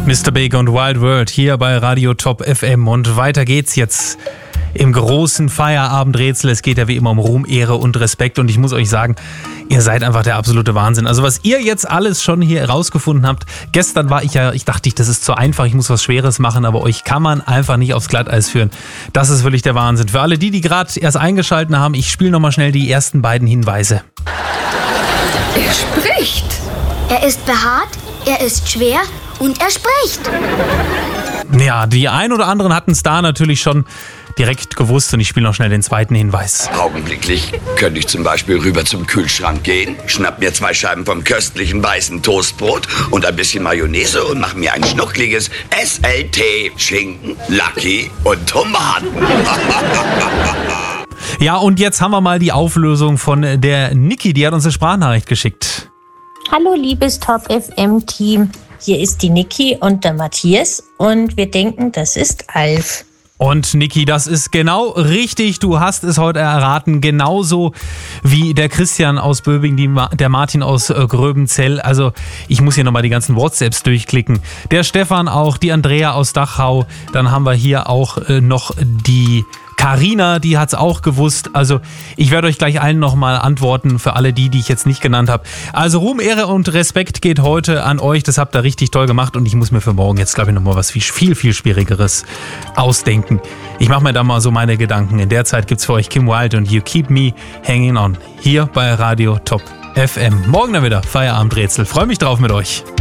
Mr. Big und Wild World hier bei Radio Top FM und weiter geht's jetzt im großen Feierabendrätsel. Es geht ja wie immer um Ruhm, Ehre und Respekt und ich muss euch sagen, ihr seid einfach der absolute Wahnsinn. Also was ihr jetzt alles schon hier herausgefunden habt, gestern ich dachte, das ist zu einfach, ich muss was Schweres machen, aber euch kann man einfach nicht aufs Glatteis führen. Das ist wirklich der Wahnsinn. Für alle die gerade erst eingeschaltet haben, ich spiele nochmal schnell die ersten beiden Hinweise. Er spricht. Er ist behaart, er ist schwer und er spricht. Ja, die ein oder anderen hatten es da natürlich schon direkt gewusst und ich spiele noch schnell den zweiten Hinweis. Augenblicklich könnte ich zum Beispiel rüber zum Kühlschrank gehen, schnapp mir 2 Scheiben vom köstlichen weißen Toastbrot und ein bisschen Mayonnaise und mach mir ein schnuckliges SLT, Schinken, Lucky und Tomaten. Ja, und jetzt haben wir mal die Auflösung von der Niki, die hat uns eine Sprachnachricht geschickt. Hallo liebes Top FM Team, hier ist die Niki und der Matthias und wir denken, das ist Alf. Und Niki, das ist genau richtig, du hast es heute erraten, genauso wie der Christian aus Böbing, der Martin aus Gröbenzell. Also ich muss hier nochmal die ganzen WhatsApps durchklicken. Der Stefan auch, die Andrea aus Dachau, dann haben wir hier auch noch die Carina, die hat's auch gewusst. Also ich werde euch gleich allen nochmal antworten, für alle die ich jetzt nicht genannt habe. Also Ruhm, Ehre und Respekt geht heute an euch. Das habt ihr richtig toll gemacht und ich muss mir für morgen jetzt, glaube ich, nochmal was viel, viel Schwierigeres ausdenken. Ich mache mir da mal so meine Gedanken. In der Zeit gibt's für euch Kim Wilde und You Keep Me Hanging On. Hier bei Radio Top FM. Morgen dann wieder Feierabendrätsel. Freue mich drauf mit euch.